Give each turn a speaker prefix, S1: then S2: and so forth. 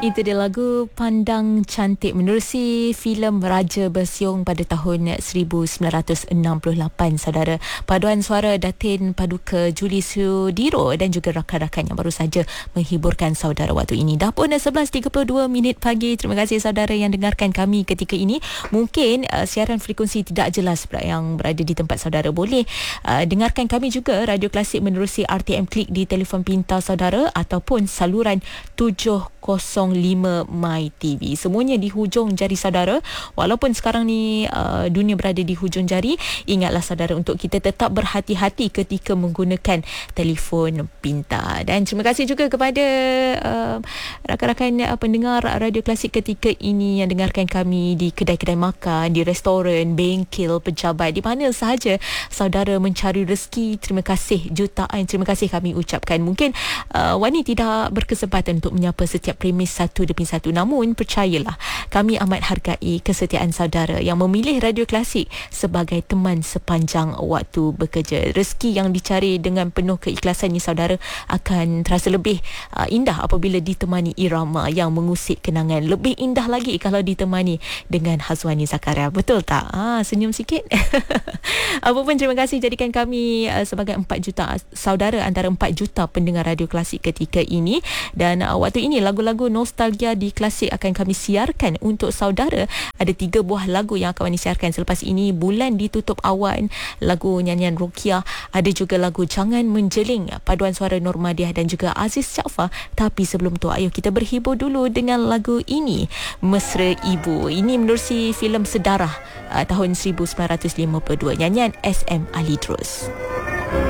S1: Itu dia lagu Pandang Cantik menerusi filem Raja Bersiung pada tahun 1968, saudara. Paduan suara Datin Paduka Juli Sudiro dan juga rakan-rakan yang baru saja menghiburkan saudara waktu ini. Dah pun 11.32 minit pagi. Terima kasih saudara yang dengarkan kami ketika ini. Mungkin siaran frekuensi tidak jelas yang berada di tempat saudara. Boleh dengarkan kami juga Radio Klasik menerusi RTM Klik di telefon pintar saudara ataupun saluran 705 My TV. Semuanya di hujung jari saudara. Walaupun sekarang ni dunia berada di hujung jari, ingatlah saudara untuk kita tetap berhati-hati ketika menggunakan telefon pintar. Dan terima kasih juga kepada rakan-rakan pendengar Radio Klasik ketika ini yang dengarkan kami di kedai-kedai makan, di restoran, bengkel, pejabat, di mana sahaja saudara mencari rezeki. Terima kasih jutaan, terima kasih kami ucapkan. Mungkin Wani tidak berkesempatan untuk menyapa setiap premis satu demi satu, namun percayalah, kami amat hargai kesetiaan saudara yang memilih Radio Klasik sebagai teman sepanjang waktu bekerja. Rezeki yang dicari dengan penuh keikhlasan ni saudara akan terasa lebih indah apabila ditemani irama yang mengusik kenangan. Lebih indah lagi kalau ditemani dengan Hazwani Zakaria. Betul tak? Senyum sikit. Apapun, terima kasih jadikan kami sebagai 4 juta saudara antara 4 juta pendengar Radio Klasik ketika ini. Dan waktu ini lagu-lagu nostalgia di Klasik akan kami siarkan untuk saudara. Ada 3 buah lagu yang akan kami siarkan selepas ini. Bulan Ditutup Awan, lagu nyanyian Rukiah. Ada juga lagu Jangan Menjeling, paduan suara Normadiah dan juga Aziz Jaafar. Tapi sebelum tu, ayo kita berhibur dulu dengan lagu ini, Mesra Ibu. Ini menerusi filem Sedarah tahun 1952, nyanyian SM Ali Drus.